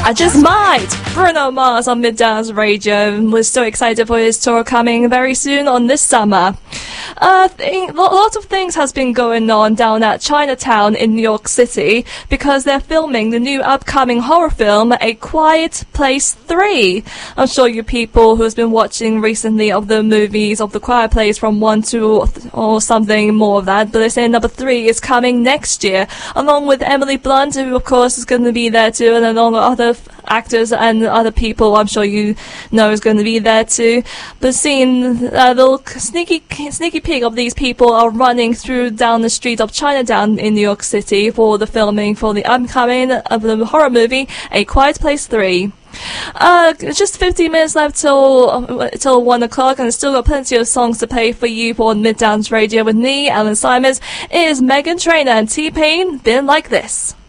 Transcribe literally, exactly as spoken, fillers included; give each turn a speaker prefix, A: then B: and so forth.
A: I just might. Bruno Mars on Midtown's Radio. We're so excited for his tour coming very soon on this summer. Uh, thing, lots of things has been going on down at Chinatown in New York City because they're filming the new upcoming horror film, A Quiet Place three. I'm sure you people who's been watching recently of the movies of The Quiet Place from one to or something more of that, but they're saying number three is coming next year, along with Emily Blunt, who of course is going to be there too, and along with other actors and other people I'm sure you know is going to be there too. But seeing a little sneaky sneaky peek of these people are running through down the street of Chinatown in New York City for the filming for the upcoming of the horror movie A Quiet Place three. Uh, just fifteen minutes left till uh, till one o'clock, and still got plenty of songs to play for you for Midtown's Radio with me, Alan Simons. It is Meghan Trainor and T-Pain, Been Like This.